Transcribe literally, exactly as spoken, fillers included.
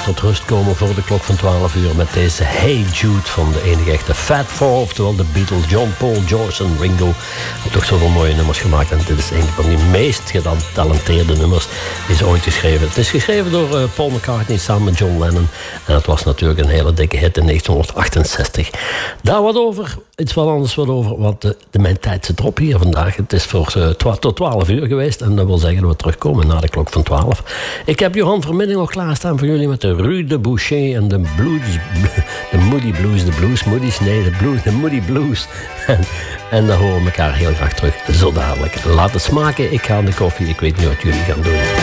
tot rust komen voor de klok van twaalf uur met deze Hey Jude van de enige echte Fat Four, oftewel de Beatles, John, Paul, George en Ringo. Hebben toch zoveel mooie nummers gemaakt en dit is een van die meest getalenteerde nummers die ze ooit geschreven. Het is geschreven door uh, Paul McCartney samen met John Lennon en het was natuurlijk een hele dikke hit in negentien achtenzestig. Daar wat over, iets wat anders wat over, want de, de mijn tijd zit erop hier vandaag. Het is voor uh, twa- tot twaalf uur geweest en dat wil zeggen dat we terugkomen na de klok van twaalf. Ik heb Johan Verminding nog klaarstaan voor jullie met de Rue de Boucher en de blues, de Moody Blues, de Blues Moodies, nee, de, blues, de Moody Blues. En, en dan horen we elkaar heel graag terug, zo dadelijk. Laat het smaken, ik ga aan de koffie, ik weet niet wat jullie gaan doen.